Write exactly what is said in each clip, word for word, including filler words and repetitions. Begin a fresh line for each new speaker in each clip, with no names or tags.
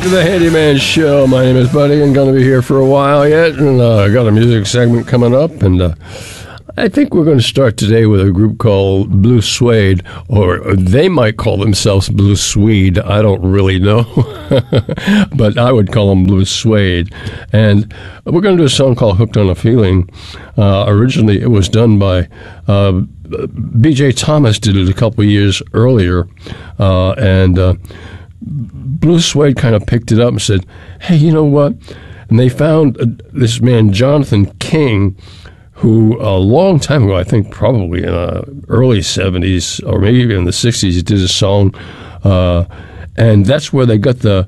The Handyman Show. My name is Buddy. I'm going to be here for a while yet, and uh, I got a music segment coming up, and uh, I think we're going to start today with a group called Blue Suede, or they might call themselves Blue Swede. I don't really know, but I would call them Blue Suede. And we're going to do a song called Hooked on a Feeling. Uh, originally, it was done by uh, B J Thomas, did it a couple years earlier, uh, and uh, Blue Suede kind of picked it up and said, hey, you know what? And they found uh, this man, Jonathan King, who a long time ago, I think probably in the early seventies or maybe even in the sixties, he did a song. Uh, and that's where they got the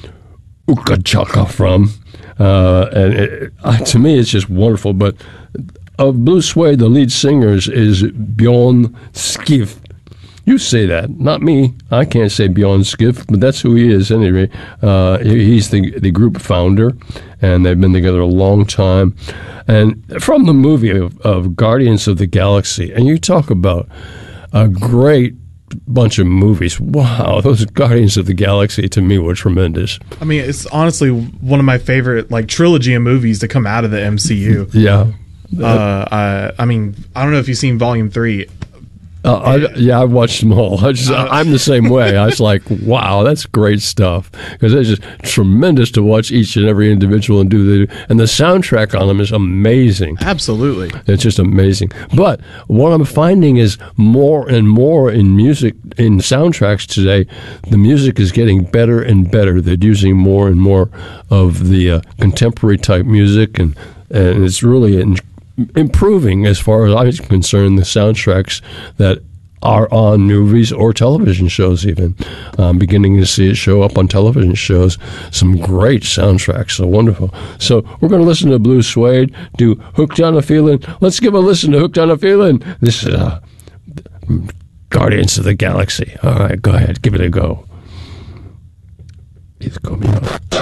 Uka Chaka from. Uh, and it, uh, to me, it's just wonderful. But of Blue Suede, the lead singers is Bjorn Skifs. You say that, not me. I can't say Bjorn Skifs, but that's who he is anyway. Uh, he's the the group founder, and they've been together a long time. And from the movie of, of Guardians of the Galaxy, and you talk about a great bunch of movies. Wow, those Guardians of the Galaxy to me were tremendous.
I mean, it's honestly one of my favorite like trilogy of movies to come out of the M C U.
Yeah.
Uh, I, I mean, I don't know if you've seen Volume Three.
Uh, I, yeah, I've watched them all. I just, uh, I'm the same way. I was like, wow, that's great stuff. Because it's just tremendous to watch each and every individual and do the, and the soundtrack on them is amazing.
Absolutely.
It's just amazing. But what I'm finding is more and more in music, in soundtracks today, the music is getting better and better. They're using more and more of the uh, contemporary type music, and, and it's really in, improving, as far as I'm concerned, the soundtracks that are on movies or television shows even. I'm beginning to see it show up on television shows. Some great soundtracks, so wonderful. So we're going to listen to Blue Suede, do Hooked on a Feeling. Let's give a listen to Hooked on a Feeling. This is uh, Guardians of the Galaxy. All right, go ahead, give it a go. It's coming up.